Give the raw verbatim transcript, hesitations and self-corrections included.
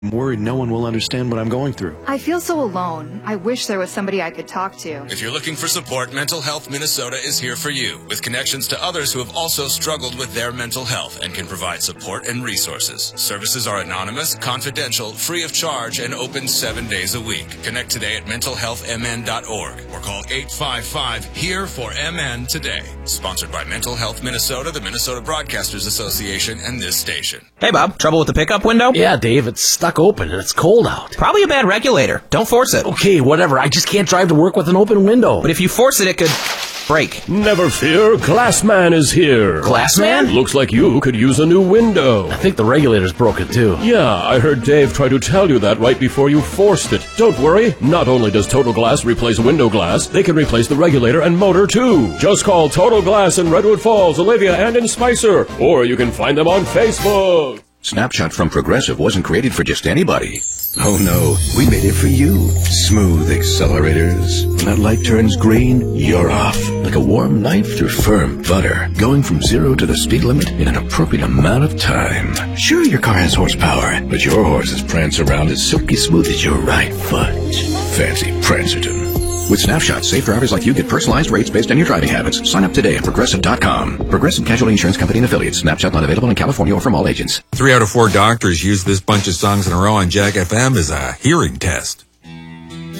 I'm worried no one will understand what I'm going through. I feel so alone. I wish there was somebody I could talk to. If you're looking for support, Mental Health Minnesota is here for you, with connections to others who have also struggled with their mental health and can provide support and resources. Services are anonymous, confidential, free of charge, and open seven days a week. Connect today at mental health m n dot org or call eight five five here for M N today. Sponsored by Mental Health Minnesota, the Minnesota Broadcasters Association, and this station. Hey, Bob. Trouble with the pickup window? Yeah, Dave. It's stuck open and it's cold out. Probably a bad regulator. Don't force it. Okay, whatever. I just can't drive to work with an open window. But if you force it, it could break. Never fear. Glassman is here. Glassman? Looks like you could use a new window. I think the regulator's broken, too. Yeah, I heard Dave try to tell you that right before you forced it. Don't worry. Not only does Total Glass replace window glass, they can replace the regulator and motor, too. Just call Total Glass in Redwood Falls, Olivia, and in Spicer. Or you can find them on Facebook. Snapshot from Progressive wasn't created for just anybody. Oh no, we made it for you. Smooth accelerators. When that light turns green, you're off. Like a warm knife through firm butter. Going from zero to the speed limit in an appropriate amount of time. Sure, your car has horsepower, but your horses prance around as silky smooth as your right foot. Fancy Prancerton. With Snapshot, safe drivers like you get personalized rates based on your driving habits. Sign up today at Progressive dot com. Progressive Casualty Insurance Company and Affiliates. Snapshot not available in California or from all agents. Three out of four doctors use this bunch of songs in a row on Jack F M as a hearing test.